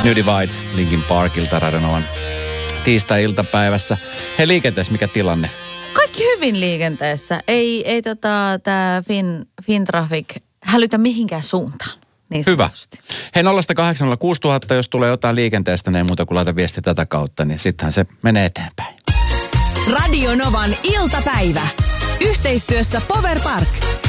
New Divide Linkin Parkilta Radionovan tiistai-iltapäivässä. Hei, liikenteessä mikä tilanne? Kaikki hyvin liikenteessä. Ei tää Fintraffic hälytä mihinkään suuntaan. Niin hyvä. Hei, 0806000, jos tulee jotain liikenteestä, niin ei muuta kuin laita viesti tätä kautta, niin sittenhän se menee eteenpäin. Radio Novan iltapäivä. Yhteistyössä Power Park.